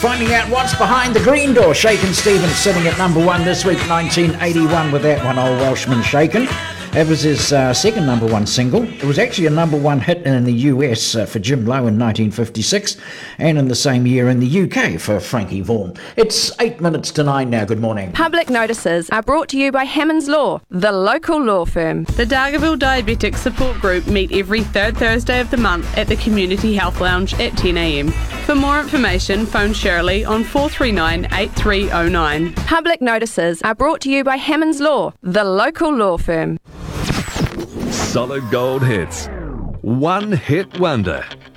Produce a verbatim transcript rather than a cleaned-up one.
finding out what's behind the green door. Shakin' Stevens sitting at number one this week, nineteen eighty-one, with that one, Old Welshman Shakin'. It was his uh, second number one single. It was actually a number one hit in the U S uh, for Jim Lowe in nineteen fifty-six, and in the same year in the U K for Frankie Vaughan. It's eight minutes to nine now. Good morning. Public notices are brought to you by Hammond's Law, the local law firm. The Dargaville Diabetic Support Group meet every third Thursday of the month at the Community Health Lounge at ten a m. For more information, phone Shirley on four three nine, eight three zero nine. Public notices are brought to you by Hammond's Law, the local law firm. Solid gold hits. One hit wonder.